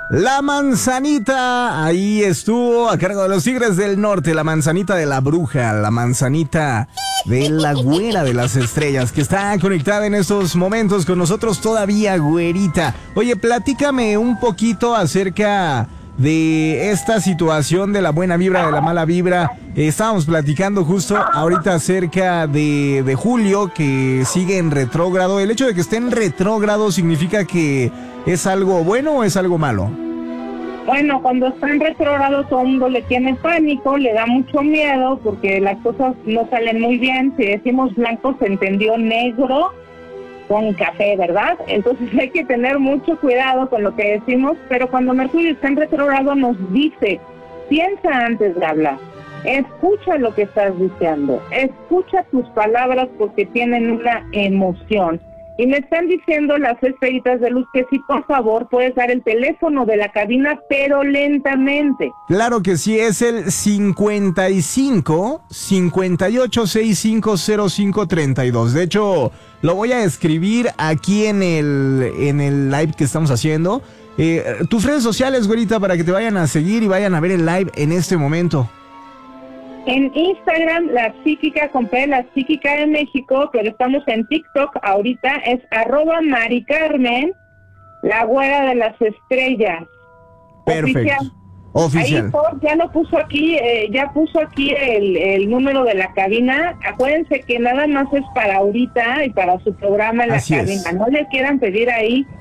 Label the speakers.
Speaker 1: La manzanita, ahí estuvo a cargo de los Tigres del Norte, la manzanita de la bruja, la manzanita de la güera de las estrellas, que está conectada en estos momentos con nosotros todavía, güerita. Oye, platícame un poquito acerca de esta situación de la buena vibra, de la mala vibra. Estábamos platicando justo ahorita acerca de Julio, que sigue en retrógrado. ¿El hecho de que esté en retrógrado significa que es algo bueno o es algo malo?
Speaker 2: Bueno, cuando está en retrógrado todo el mundo le tiene pánico, le da mucho miedo porque las cosas no salen muy bien. Si decimos blanco se entendió negro con café, ¿verdad? Entonces hay que tener mucho cuidado con lo que decimos, pero cuando Mercurio está en retrógrado nos dice, piensa antes de hablar, escucha lo que estás diciendo, escucha tus palabras porque tienen una emoción. Y me están diciendo las estrellitas de luz que sí, por favor, puedes dar el teléfono de la cabina, pero lentamente.
Speaker 1: Claro que sí, es el 55 58 65 05 32. De hecho, lo voy a escribir aquí en el live que estamos haciendo. Tus redes sociales, güerita, para que te vayan a seguir y vayan a ver el live en este momento.
Speaker 2: En Instagram, La Psíquica, compré La Psíquica de México, pero estamos en TikTok ahorita, es @Maricarmen, la güera de las estrellas.
Speaker 1: Perfecto. Oficial.
Speaker 2: Ahí ya lo puso aquí, ya puso aquí el número de la cabina. Acuérdense que nada más es para ahorita y para su programa en la cabina. No le quieran pedir ahí